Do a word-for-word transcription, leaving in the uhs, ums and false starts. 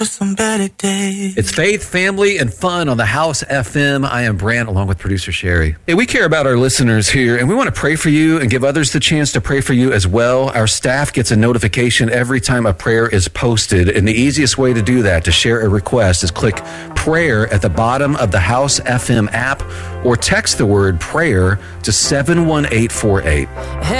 some better days. It's faith, family, and fun on the House F M. I am Brant, along with producer Sherry. Hey, we care about our listeners here, and we want to pray for you and give others the chance to pray for you as well. Our staff gets a notification every time a prayer is posted, and the easiest way to do that, to share a request, is click prayer at the bottom of the House F M app or text the word prayer to seven one eight four eight.